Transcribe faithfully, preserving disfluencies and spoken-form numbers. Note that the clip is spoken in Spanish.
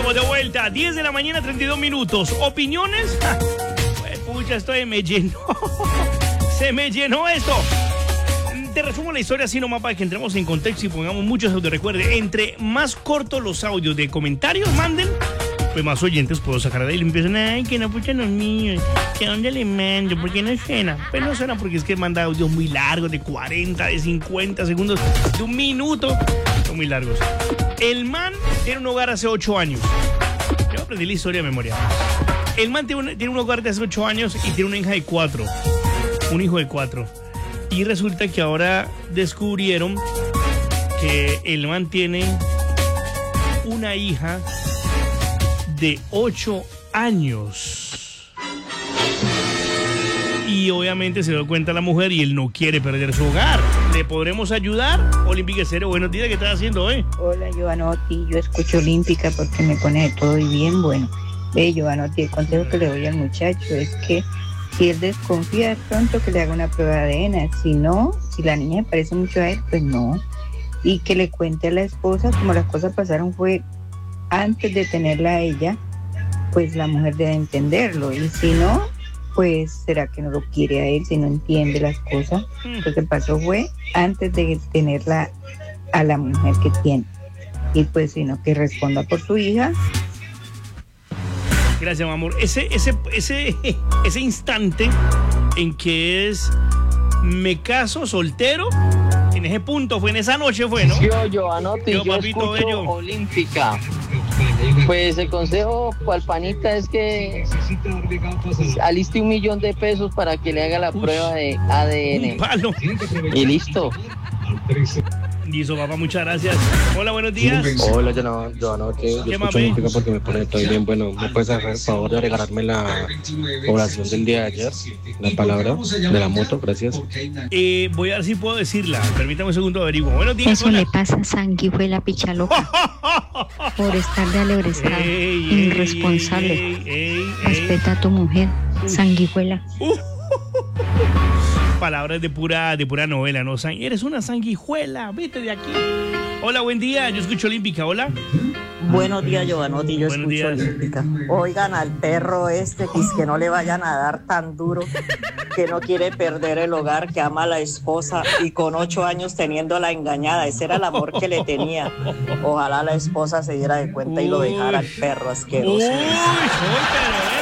estamos de vuelta. diez de la mañana, treinta y dos minutos. ¿Opiniones? Pues, pucha, esto me llenó. Se me llenó esto. Te resumo la historia así nomás para que entremos en contexto y pongamos muchos audios. Recuerde, entre más cortos los audios de comentarios manden, pues más oyentes puedo sacar de ahí. Y empiezan, ay, que no puchan los niños, que dónde le mando, ¿por qué no suena? Pues no suena porque es que manda audios muy largos, de cuarenta, de cincuenta segundos, de un minuto. Son muy largos. El man tiene un hogar hace ocho años. Yo aprendí la historia de memoria. El man tiene un, tiene un hogar de hace ocho años y tiene una hija de cuatro. Un hijo de cuatro. Y resulta que ahora descubrieron que el man tiene una hija de ocho años. Y obviamente se dio cuenta la mujer y él no quiere perder su hogar. ¿Le podremos ayudar? Olímpica Cero, buenos días, ¿qué estás haciendo hoy? Eh? Hola, Giovanotti, yo escucho Olímpica porque me pone de todo y bien bueno. Ve, Giovanotti, el consejo que le doy al muchacho es que si él desconfía de pronto que le haga una prueba de A D N, si no, si la niña le parece mucho a él, pues no. Y que le cuente a la esposa, como las cosas pasaron fue antes de tenerla a ella, pues la mujer debe entenderlo. Y si no, pues será que no lo quiere a él, si no entiende las cosas. Lo que pasó fue antes de tenerla a la mujer que tiene. Y pues sino que responda por su hija. Gracias, mi amor. Ese, ese, ese, ese instante en que es me caso soltero, en ese punto fue, en esa noche fue, ¿no? Yo, Giovanotti, yo, yo escucho bello. Olímpica. Pues el consejo al panita es que aliste un millón de pesos para que le haga la Uy, prueba de A D N. Un palo. Y listo. Listo, papá, muchas gracias. Hola, buenos días. Hola, yo no, yo no, que yo escucho Olímpica porque me pone todo bien. Bueno, ¿me puedes hacer el favor de regalarme la oración del día de ayer? La palabra de la moto, gracias. Eh, voy a ver si puedo decirla. Permítame un segundo, averiguo. Buenos días. Eso hola. Le pasa a Sanguijuela Pichaloca por estar de alebrestado, irresponsable. Ey, ey, Respeta ey. a tu mujer, Sanguijuela. Uh. Palabras de pura, de pura novela, ¿no? Eres una sanguijuela, vete de aquí. Hola, buen día, yo escucho Olímpica, hola. Buenos días, Giovanotti, yo Buenos escucho días. Olímpica. Oigan al perro este, que, es que no le vayan a dar tan duro, que no quiere perder el hogar, que ama a la esposa y con ocho años teniéndola engañada. Ese era el amor que le tenía. Ojalá la esposa se diera de cuenta uy, y lo dejara al perro asqueroso. Uy, soy, pero, eh.